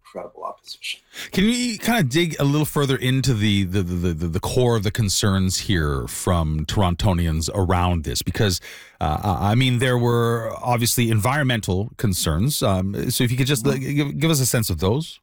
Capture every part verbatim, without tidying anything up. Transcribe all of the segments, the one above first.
incredible opposition. Can you kind of dig a little further into the the, the, the, the core of the concerns here from Torontonians around this? Because, uh, I mean, there were obviously environmental concerns. Um, so if you could just mm-hmm. give, give us a sense of those.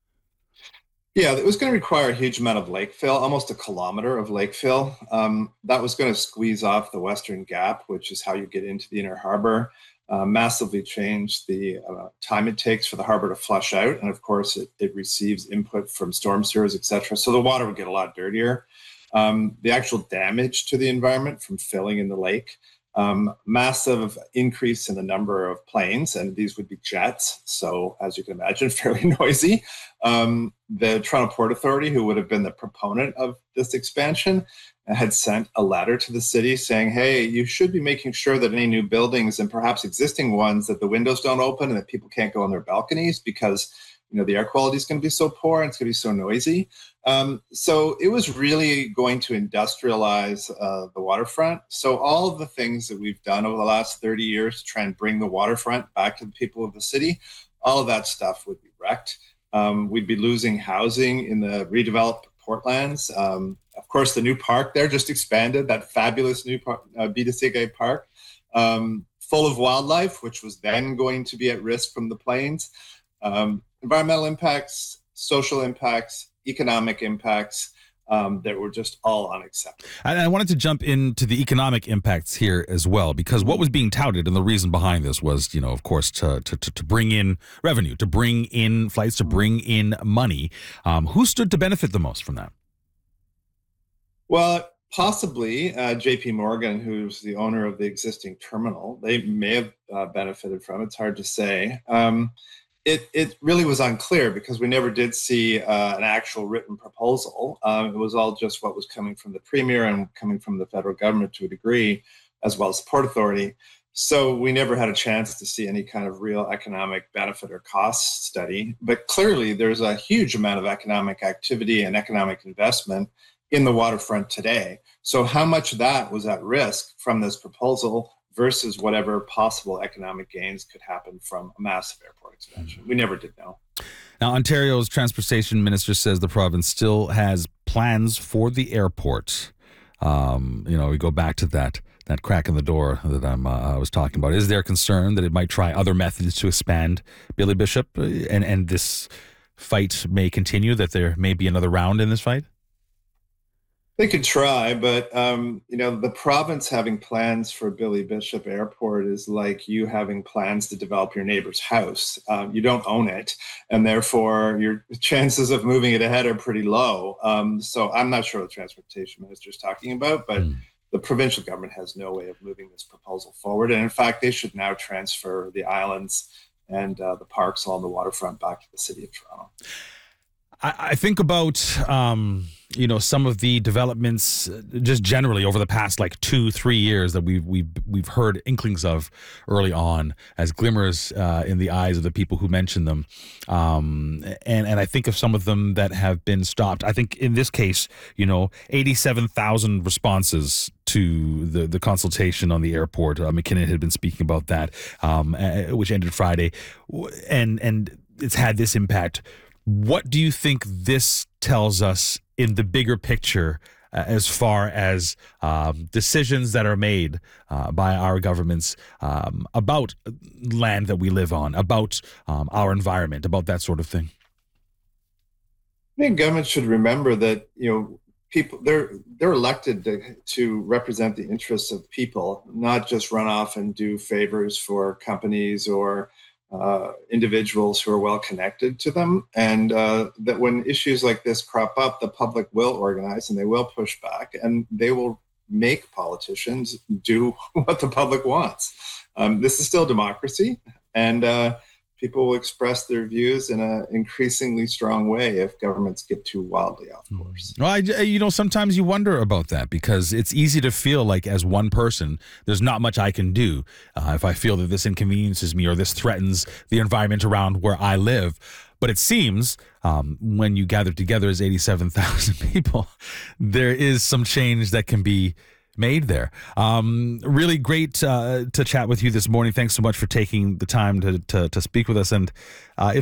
Yeah, it was going to require a huge amount of lake fill, almost a kilometer of lake fill. Um, that was going to squeeze off the Western Gap, which is how you get into the inner harbor, uh, massively change the uh, time it takes for the harbor to flush out. And of course, it, it receives input from storm sewers, et cetera. So the water would get a lot dirtier. Um, the actual damage to the environment from filling in the lake, Um, massive increase in the number of planes, and these would be jets. So as you can imagine, fairly noisy. Um, the Toronto Port Authority, who would have been the proponent of this expansion, had sent a letter to the city saying, hey, you should be making sure that any new buildings and perhaps existing ones, that the windows don't open and that people can't go on their balconies because, you know, the air quality is going to be so poor and it's going to be so noisy. Um, so it was really going to industrialize uh, the waterfront. So all of the things that we've done over the last thirty years to try and bring the waterfront back to the people of the city, all of that stuff would be wrecked. Um, we'd be losing housing in the redeveloped Portlands. Um, of course, the new park there just expanded, that fabulous new park, uh, Bidasige Park, um, full of wildlife, which was then going to be at risk from the planes. Um, environmental impacts, social impacts, economic impacts um, that were just all unacceptable. And I wanted to jump into the economic impacts here as well, because what was being touted and the reason behind this was, you know, of course, to to, to bring in revenue, to bring in flights, to bring in money. Um, who stood to benefit the most from that? Well, possibly uh, J P Morgan, who's the owner of the existing terminal. They may have uh, benefited from it. It's hard to say. Um, It it really was unclear because we never did see uh, an actual written proposal. Um, it was all just what was coming from the Premier and coming from the federal government to a degree, as well as the Port Authority. So we never had a chance to see any kind of real economic benefit or cost study. But clearly there's a huge amount of economic activity and economic investment in the waterfront today. So how much of that was at risk from this proposal versus whatever possible economic gains could happen from a massive airport expansion? We never did know. Now, Ontario's transportation minister says the province still has plans for the airport. Um, you know, we go back to that that crack in the door that I'm, uh, I was talking about. Is there concern that it might try other methods to expand Billy Bishop, and, and this fight may continue, that there may be another round in this fight? They could try, but, um, you know, the province having plans for Billy Bishop Airport is like you having plans to develop your neighbor's house. Um, you don't own it, and therefore your chances of moving it ahead are pretty low. Um, so I'm not sure what the transportation minister is talking about, but mm. the provincial government has no way of moving this proposal forward. And in fact, they should now transfer the islands and uh, the parks along the waterfront back to the city of Toronto. I, I think about... Um... you know, some of the developments just generally over the past like two, three years that we've we've we've heard inklings of early on as glimmers uh, in the eyes of the people who mention them, um, and and I think of some of them that have been stopped. I think in this case, you know, eighty-seven thousand responses to the the consultation on the airport. Uh, McKinnon had been speaking about that, um, which ended Friday, and and it's had this impact. What do you think this tells us in the bigger picture uh, as far as um, decisions that are made uh, by our governments um, about land that we live on, about um, our environment, about that sort of thing? I think government should remember that, you know, people, they're they're elected to, to represent the interests of people, not just run off and do favors for companies or Uh, individuals who are well connected to them, and uh, that when issues like this crop up, the public will organize and they will push back, and they will make politicians do what the public wants. Um, this is still democracy, and uh, people will express their views in an increasingly strong way if governments get too wildly off course. Well, I, you know, sometimes you wonder about that because it's easy to feel like as one person, there's not much I can do uh, if I feel that this inconveniences me or this threatens the environment around where I live. But it seems um, when you gather together as eighty-seven thousand people, there is some change that can be made there. Um, really great uh, to chat with you this morning. Thanks so much for taking the time to to, to speak with us. And uh, if